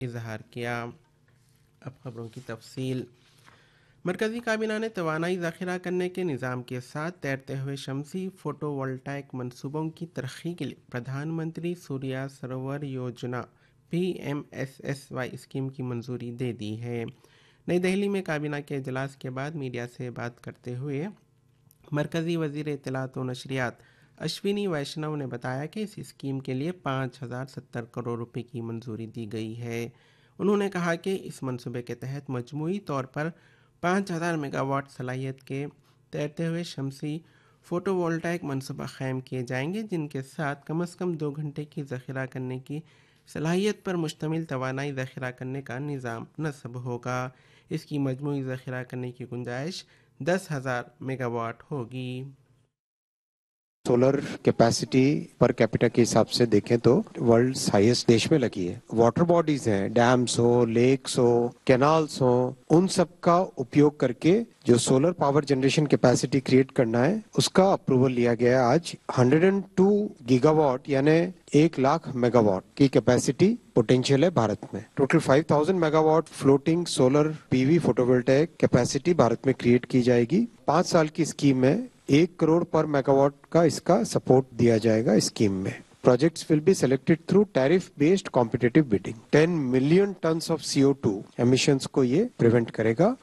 اظہار کیا۔ اب خبروں کی تفصیل۔ مرکزی کابینہ نے توانائی ذخیرہ کرنے کے نظام کے ساتھ تیرتے ہوئے شمسی فوٹو وولٹائک منصوبوں کی ترقی کے لیے پردھان منتری سوریہ سروور یوجنا PMSSY اسکیم کی منظوری دے دی ہے۔ نئی دہلی میں کابینہ کے اجلاس کے بعد میڈیا سے بات کرتے ہوئے مرکزی وزیر اطلاعات و نشریات اشونی ویشنو نے بتایا کہ اس اسکیم کے لیے 5070 کروڑ روپے کی منظوری دی گئی ہے۔ انہوں نے کہا کہ اس منصوبے کے تحت مجموعی طور پر 5000 میگا واٹ صلاحیت کے تیرتے ہوئے شمسی فوٹو وولٹائک منصوبہ قائم کیے جائیں گے، جن کے ساتھ کم از کم 2 گھنٹے کی ذخیرہ کرنے کی صلاحیت پر مشتمل توانائی ذخیرہ کرنے کا نظام نصب ہوگا۔ اس کی مجموعی ذخیرہ کرنے کی گنجائش 10,000 میگا واٹ ہوگی۔ سولر کیپیسٹی پر کیپیٹا کے حساب سے دیکھیں تو ورلڈ ہائیسٹ دیش میں لگی ہے۔ واٹر باڈیز ہیں، ڈیمز ہو، لیکس ہو، کینالز ہو، ان سب کا اپیوگ کر کے جو solar power generation capacity create کرنا ہے اس کا اپروول لیا گیا ہے آج۔ 102 گیگا واٹ یعنی 1,00,000 میگا واٹ کی کیپیسٹی پوٹینشیل ہے بھارت میں۔ Total 5,000 mega what floating solar PV photo وولٹائک capacity Bharat میں کریٹ کی جائے گی۔ 5 سال کی اسکیم میں 1 کروڑ پر میگا واٹ کا اس کا سپورٹ دیا جائے گا اسکیم میں۔ Projects will be selected through tariff-based competitive bidding. 10 million tons of CO2 emissions کو یہ پریونٹ کرے گا۔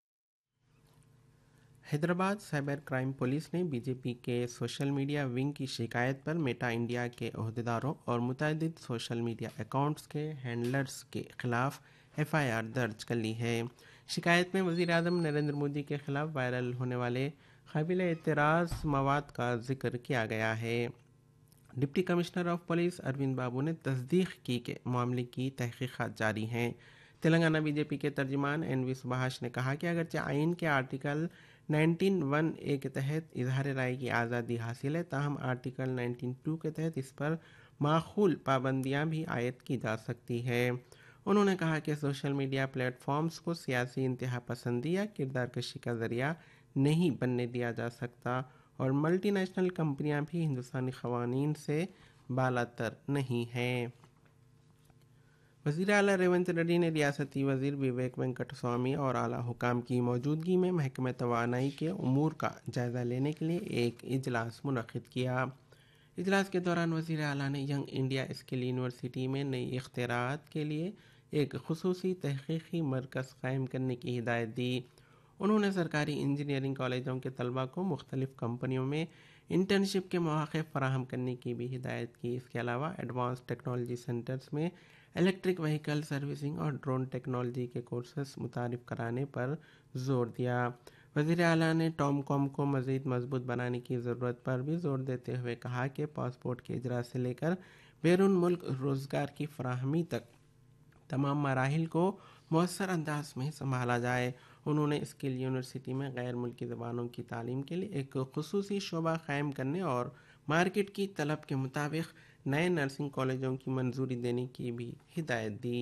حیدرآباد سائبر کرائم پولیس نے BJP کے سوشل میڈیا ونگ کی شکایت پر میٹا انڈیا کے عہدیداروں اور متعدد سوشل میڈیا اکاؤنٹس کے ہینڈلرز کے خلاف FIR درج کر لی ہے۔ شکایت میں وزیر اعظم نریندر مودی کے خلاف وائرل ہونے والے قابل اعتراض مواد کا ذکر کیا گیا ہے۔ Deputy commissioner of police Arvind بابو نے تصدیق کی کہ معاملے کی تحقیقات جاری ہیں۔ تلنگانہ BJP کے ترجمان NV سبھاش نے کہا کہ اگرچہ آئین کے آرٹیکل 19(1)(a) کے تحت اظہار رائے کی آزادی حاصل ہے، تاہم آرٹیکل 19(2) کے تحت اس پر معقول پابندیاں بھی عائد کی جا سکتی ہے۔ انہوں نے کہا کہ سوشل میڈیا پلیٹ فارمز کو سیاسی انتہا پسندی یا کردار کشی کا ذریعہ نہیں بننے دیا جا سکتا، اور ملٹی نیشنل کمپنیاں بھی ہندوستانی قوانین سے بالاتر نہیں ہیں۔ وزیر اعلیٰ ریونت ریڈی نے ریاستی وزیر وویک وینکٹ سوامی اور اعلیٰ حکام کی موجودگی میں محکمہ توانائی کے امور کا جائزہ لینے کے لیے ایک اجلاس منعقد کیا۔ اجلاس کے دوران وزیر اعلیٰ نے ینگ انڈیا اسکل یونیورسٹی میں نئی اختراعات کے لیے ایک خصوصی تحقیقی مرکز قائم کرنے کی ہدایت دی۔ انہوں نے سرکاری انجینئرنگ کالجوں کے طلباء کو مختلف کمپنیوں میں انٹرنشپ کے مواقع فراہم کرنے کی بھی ہدایت کی۔ اس کے علاوہ ایڈوانس ٹیکنالوجی سینٹرز میں الیکٹرک وہیکل سروسنگ اور ڈرون ٹیکنالوجی کے کورسز متعارف کرانے پر زور دیا۔ وزیر اعلیٰ نے ٹام کام کو مزید مضبوط بنانے کی ضرورت پر بھی زور دیتے ہوئے کہا کہ پاسپورٹ کے اجرا سے لے کر بیرون ملک روزگار کی فراہمی تک تمام مراحل کو مؤثر انداز میں سنبھالا جائے۔ انہوں نے اسکل یونیورسٹی میں غیر ملکی زبانوں کی تعلیم کے لیے ایک خصوصی شعبہ قائم کرنے اور مارکیٹ کی طلب کے مطابق نئے نرسنگ کالجوں کی منظوری دینے کی بھی ہدایت دی۔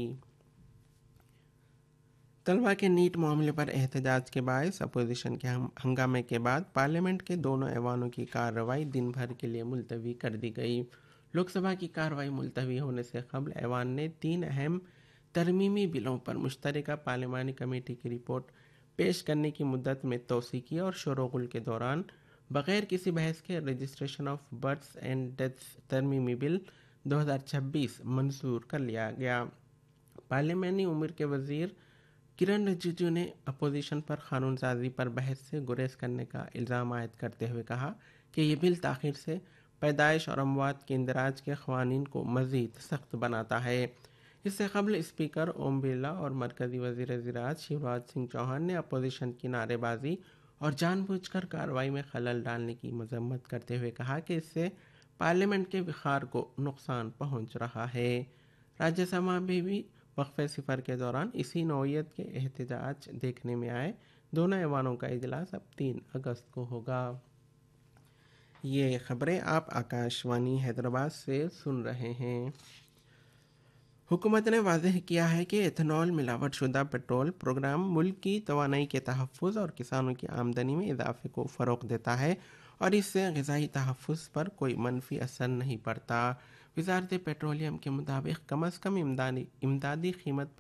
طلباء کے نیٹ معاملے پر احتجاج کے باعث اپوزیشن کے ہنگامے کے بعد پارلیمنٹ کے دونوں ایوانوں کی کارروائی دن بھر کے لیے ملتوی کر دی گئی۔ لوک سبھا کی کارروائی ملتوی ہونے سے قبل ایوان نے 3 اہم ترمیمی بلوں پر مشترکہ پارلیمانی کمیٹی کی رپورٹ پیش کرنے کی مدت میں توسیع کی، اور شور و غل کے دوران بغیر کسی بحث کے registration of births and deaths ترمیمی بل 2026 منظور کر لیا گیا۔ پارلیمانی امور کے وزیر کرن رجیجو نے اپوزیشن پر قانون سازی پر بحث سے گریز کرنے کا الزام عائد کرتے ہوئے کہا کہ یہ بل تاخیر سے پیدائش اور اموات کے اندراج کے قوانین کو مزید سخت بناتا ہے۔ اس سے قبل اسپیکر اوم برلا اور مرکزی وزیر زراعت شیوراج سنگھ چوہان نے اپوزیشن کی نعرے بازی اور جان بوجھ کر کارروائی میں خلل ڈالنے کی مذمت کرتے ہوئے کہا کہ اس سے پارلیمنٹ کے وقار کو نقصان پہنچ رہا ہے۔ راجیہ سبھا میں بھی وقفہ صفر کے دوران اسی نوعیت کے احتجاج دیکھنے میں آئے۔ دونوں ایوانوں کا اجلاس اب 3 اگست کو ہوگا۔ یہ خبریں آپ آکاش وانی حیدرآباد سے سن رہے ہیں۔ حکومت نے واضح کیا ہے کہ ایتھنول ملاوٹ شدہ پیٹرول پروگرام ملک کی توانائی کے تحفظ اور کسانوں کی آمدنی میں اضافے کو فروغ دیتا ہے، اور اس سے غذائی تحفظ پر کوئی منفی اثر نہیں پڑتا۔ وزارت پیٹرولیم کے مطابق کم از کم امدادی قیمت